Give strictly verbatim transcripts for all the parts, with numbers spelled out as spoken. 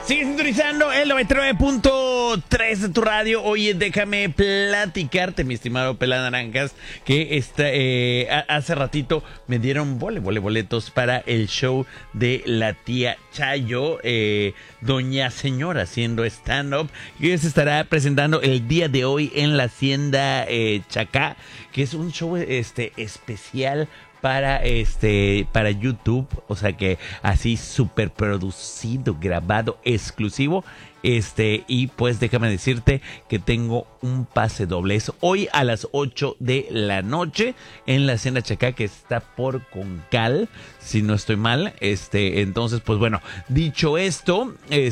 Sigue sintonizando el noventa y nueve punto tres de tu radio. Oye, déjame platicarte, mi estimado Pela Naranjas, que esta, eh, hace ratito me dieron vole, vole, boletos para el show de la tía Chayo, eh, Doña Señora, haciendo stand-up, que se estará presentando el día de hoy en la Hacienda eh, Chacá, que es un show este especial para este para YouTube, o sea que así súper producido, grabado, exclusivo. Este, y pues déjame decirte que tengo un pase doble. Es hoy a las ocho de la noche en la Hacienda Chacá, que está por Concal, si no estoy mal. Este, entonces, pues bueno, dicho esto,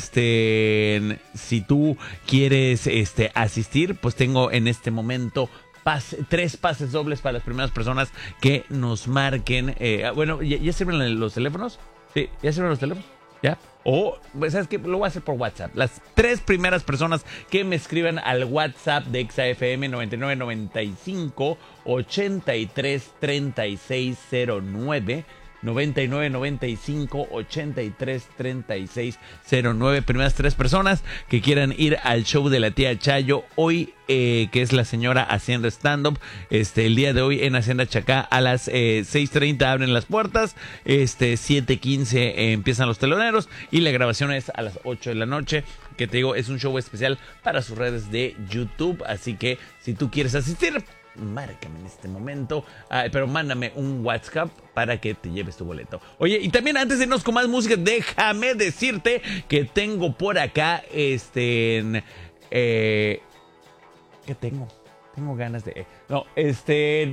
este, si tú quieres este asistir, pues tengo en este momento Pase, tres pases dobles para las primeras personas que nos marquen. Eh, bueno, ¿ya, ¿ya sirven los teléfonos? Sí, ¿ya sirven los teléfonos? ¿Ya? O, ¿sabes qué? Lo voy a hacer por WhatsApp. Las tres primeras personas que me escriban al WhatsApp de Exa F M noventa y nueve noventa y cinco ochenta y tres treinta y seis cero nueve. noventa y nueve noventa y cinco ochenta y tres treinta y seis cero nueve. Primeras tres personas que quieran ir al show de la tía Chayo hoy, eh, que es la señora haciendo stand-up. Este, el día de hoy en Hacienda Chacá a las eh, seis treinta abren las puertas. Este, siete quince eh, empiezan los teloneros y la grabación es a las ocho de la noche. Que te digo, es un show especial para sus redes de YouTube. Así que si tú quieres asistir, márcame en este momento, uh, pero mándame un WhatsApp para que te lleves tu boleto. Oye, y también antes de irnos con más música, déjame decirte que tengo por acá, este, eh, ¿qué tengo? Tengo ganas de, no, este...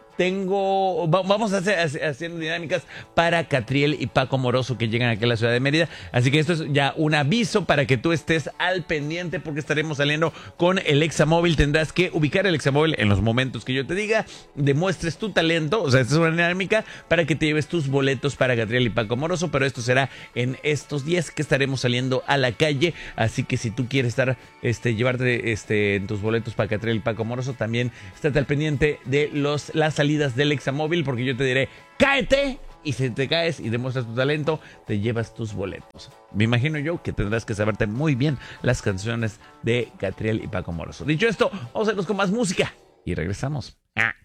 Tengo, vamos a hacer haciendo dinámicas para Catriel y Paco Moroso, que llegan aquí a la ciudad de Mérida. Así que esto es ya un aviso para que tú estés al pendiente, porque estaremos saliendo con el Examóvil. Tendrás que ubicar el Examóvil en los momentos que yo te diga, demuestres tu talento. O sea, esta es una dinámica para que te lleves tus boletos para Catriel y Paco Moroso, pero esto será en estos días que estaremos saliendo a la calle. Así que si tú quieres estar, este, llevarte este, tus boletos para Catriel y Paco Moroso, también estate al pendiente de los las salidas del Examóvil, porque yo te diré, cáete, y si te caes y demuestras tu talento, te llevas tus boletos. Me imagino yo que tendrás que saberte muy bien las canciones de Catriel y Paco Moroso. Dicho esto, vamos a irnos con más música y regresamos. ¡Ah!